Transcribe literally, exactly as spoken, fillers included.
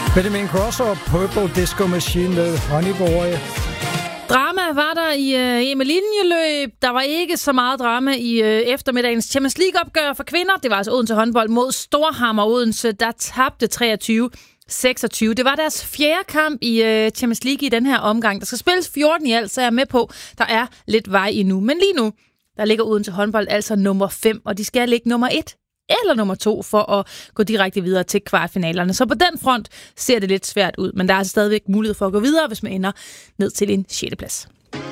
Benjamin Cross og Purple Disco Machine med Honey Boy. Drama var der i øh, E M linjeløb. Der var ikke så meget drama i øh, eftermiddagens Champions League-opgør for kvinder. Det var altså Odense håndbold mod Storhamar Odense, der tabte treogtyve seksogtyve. Det var deres fjerde kamp i øh, Champions League i den her omgang. Der skal spilles fjorten i alt, så jeg er med på, der er lidt vej endnu. Men lige nu, der ligger Odense håndbold altså nummer fem, og de skal ligge nummer et eller nummer to for at gå direkte videre til kvartfinalerne. Så på den front ser det lidt svært ud, men der er altså stadigvæk mulighed for at gå videre, hvis man ender ned til en sjette plads.